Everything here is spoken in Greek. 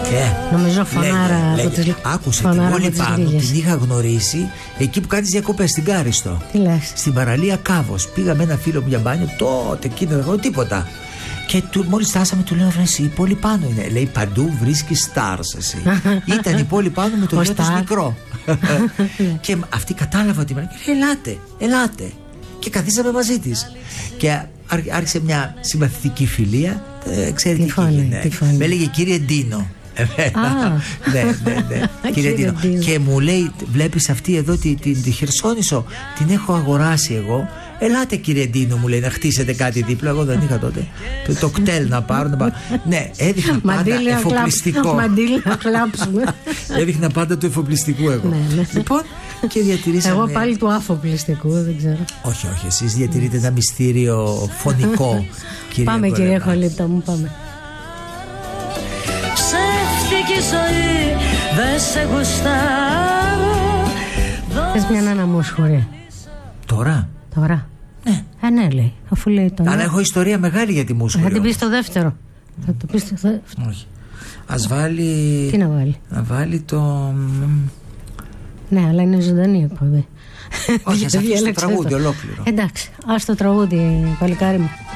Νομίζω φανάρα. Άκουσε την πόλη πάνω, την είχα γνωρίσει εκεί που κάνεις διακοπές στην Κάριστο. Τι λες? Στην παραλία Κάβος. Πήγα με ένα φίλο μου για μπάνιο τότε, εκείνο εγώ τίποτα. Και μόλις φτάσαμε του λέω: εσύ η πόλη πάνω είναι. Λέει: παντού βρίσκεις stars εσύ. Ήταν η πόλη πάνω με το γιο της μικρό. Και αυτή κατάλαβα ότι λέει: ελάτε. Και καθίσαμε μαζί της. Και άρχισε μια συμπαθητική φιλία. Ξέρετε τι έγινε? Με έλεγε κύριε Ντίνο. Ναι. Κύριε Ντίνο. Και μου λέει: βλέπεις αυτή εδώ τη Χερσόνησο? Την έχω αγοράσει εγώ. Ελάτε κύριε Ντίνο, μου λέει, να χτίσετε κάτι δίπλα. Εγώ δεν είχα τότε το κτέλ να πάρω. Ναι, έδειχνα πάντα εφοπλιστικό. Μαντήλα να κλάψουμε. Έδειχνα πάντα του εφοπλιστικού εγώ. Λοιπόν, και διατηρήσαμε. Εγώ πάλι του αφοπλιστικού, δεν ξέρω. Όχι, εσείς διατηρείτε ένα μυστήριο φωνικό. Πάμε κυρία Χολύπτα μου, πάμε. Ψεύτικη ζωή, δεν σε γουστάρω. Θες μια αναμόσχορη? Τώρα? Ναι. Ναι, λέει, αφού λέει το. Αλλά έχω ιστορία μεγάλη για τη μουσχολη. Θα την πεις στο δεύτερο. Θα το πεις στο δεύτερο. Όχι. Ας βάλει. Τι να βάλει? Να βάλει το. Ναι, αλλά είναι ζωντανή εκπομπή. Όχι, ας αφήσει το τραγούδι ολόκληρο. Εντάξει, ας το τραγούδι, παλικάρι μου.